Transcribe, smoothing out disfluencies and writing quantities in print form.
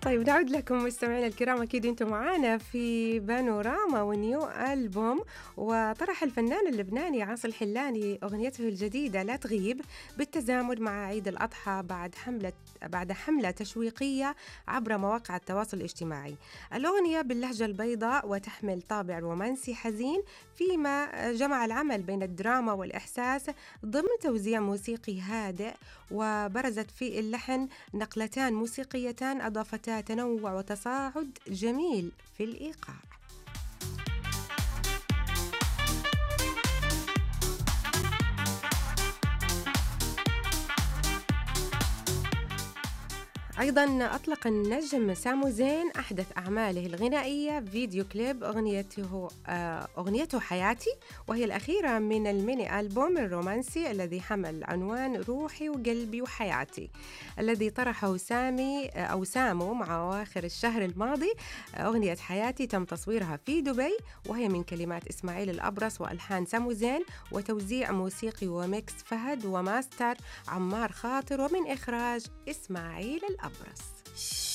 طيب نعود لكم مستمعينا الكرام، أكيد أنتم معانا في بانوراما ونيو ألبوم. وطرح الفنان اللبناني عاصي الحلاني أغنيته الجديدة لا تغيب بالتزامن مع عيد الأضحى بعد حملة تشويقية عبر مواقع التواصل الاجتماعي. الأغنية باللهجة البيضاء وتحمل طابع رومانسي حزين، فيما جمع العمل بين الدراما والإحساس ضمن توزيع موسيقي هادئ. وبرزت في اللحن نقلتان موسيقيتان أضافتا تنوع وتصاعد جميل في الإيقاع. أيضاً أطلق النجم سامو زين أحدث أعماله الغنائية فيديو كليب أغنيته حياتي، وهي الأخيرة من الميني ألبوم الرومانسي الذي حمل عنوان روحي وقلبي وحياتي، الذي طرحه سامو مع أواخر الشهر الماضي. أغنية حياتي تم تصويرها في دبي، وهي من كلمات إسماعيل الأبرص وألحان سامو زين وتوزيع موسيقي وميكس فهد وماستر عمار خاطر، ومن إخراج إسماعيل الأبرص.